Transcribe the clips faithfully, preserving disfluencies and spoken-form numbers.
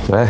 喂，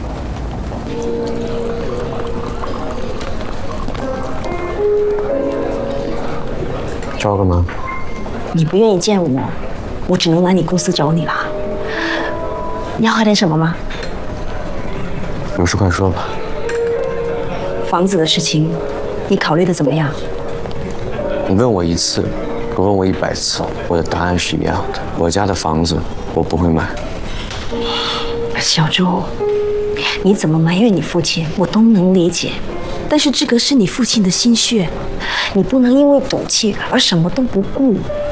找我干嘛？ 你不愿意见我，我只能来你公司找你了。你要喝点什么吗？ 有事快说吧。 房子的事情，你考虑的怎么样？ 你问我一次，我问我一百次，我的答案是一样的。我家的房子我不会买。 小周，你怎么埋怨你父亲，我都能理解。但是这个是你父亲的心血，你不能因为赌气而什么都不顾。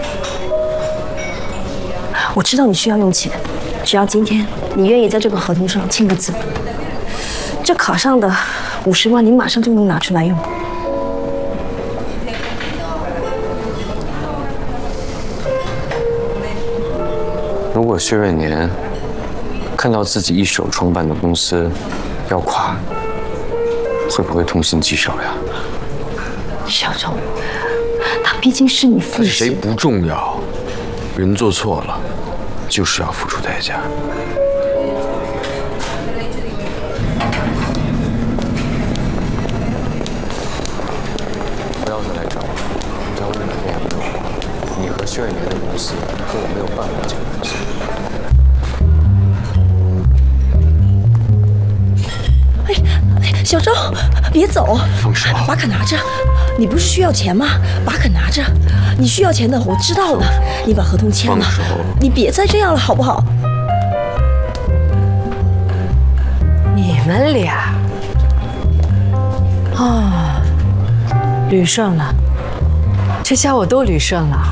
我知道你需要用钱，只要今天你愿意在这个合同上签个字，这卡上的五十万你马上就能拿出来用。 如果薛瑞年看到自己一手创办的公司要垮，会不会痛心疾首呀？ 小周，他毕竟是你父亲。 谁不重要，人做错了，就是要付出代价。 不要再来找我，只要你哪天也不用我，你和薛瑞年的公司跟我没有半毛钱关系。 哎哎，小周，别走！ 放手！ 把卡拿着。你不是需要钱吗？把卡拿着。你需要钱的，我知道了。你把合同签了。 放手！ 你别再这样了，好不好？ 你们俩啊，捋顺了。这下我都捋顺了。